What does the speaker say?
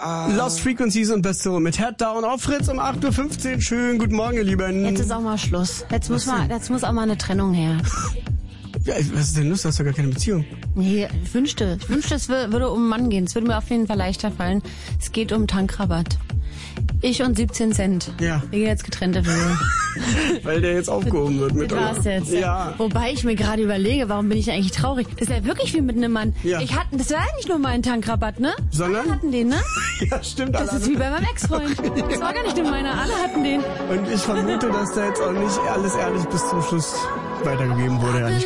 Lost Frequencies und Beste mit Head Down auf Fritz um 8.15 Uhr. Schönen guten Morgen, ihr Lieben. Jetzt ist auch mal Schluss. Jetzt muss auch mal eine Trennung her. Ja, was ist denn los? Du hast doch gar keine Beziehung. Nee, ich wünschte, es würde um einen Mann gehen. Es würde mir auf jeden Fall leichter fallen. Es geht um Tankrabatt. Ich und 17 Cent. Ja. Wir gehen jetzt getrennte Wege. Weil der jetzt aufgehoben wird mit Was jetzt? Ja. Wobei ich mir gerade überlege, warum bin ich eigentlich traurig? Das ist ja wirklich wie mit einem Mann. Ja. Das war ja nicht nur mein Tankrabatt, ne? Sondern? Alle hatten den, ne? Ja, stimmt. Das ist wie bei meinem Ex-Freund. Das war gar nicht nur meiner. Alle hatten den. Und ich vermute, dass da jetzt auch nicht alles ehrlich bis zum Schluss weitergegeben wurde, ehrlich